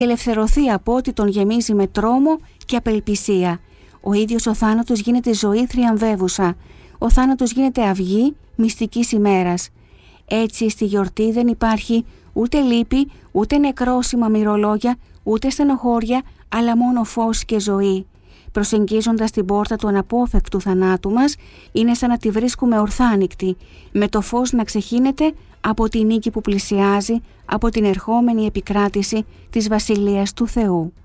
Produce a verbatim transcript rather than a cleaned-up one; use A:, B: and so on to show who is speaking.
A: ελευθερωθεί από ό,τι τον γεμίζει με τρόμο και απελπισία. Ο ίδιος ο θάνατος γίνεται ζωή θριαμβεύουσα. Ο θάνατος γίνεται αυγή μυστικής ημέρας. Έτσι στη γιορτή δεν υπάρχει ούτε λύπη, ούτε νεκρόσιμα μυρολόγια, ούτε στενοχώρια, αλλά μόνο φως και ζωή. Προσεγγίζοντας την πόρτα του αναπόφευκτου θανάτου μας, είναι σαν να τη βρίσκουμε ορθάνικτη, με το φως να ξεχύνεται από τη νίκη που πλησιάζει, από την ερχόμενη επικράτηση της Βασιλείας του Θεού.